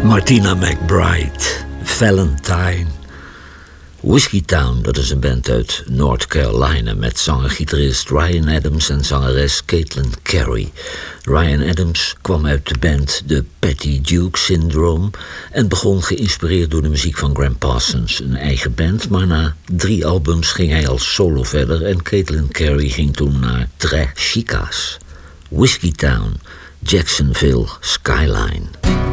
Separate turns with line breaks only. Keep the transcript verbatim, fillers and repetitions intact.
Martina McBride, Valentine. Whiskey Town, dat is een band uit North Carolina met zanger-gitarist Ryan Adams en zangeres Caitlin Carey. Ryan Adams kwam uit de band The Patty Duke Syndrome en begon geïnspireerd door de muziek van Gram Parsons, een eigen band, maar na drie albums ging hij als solo verder en Caitlin Carey ging toen naar Tres Chicas. Whiskey Town, Jacksonville Skyline.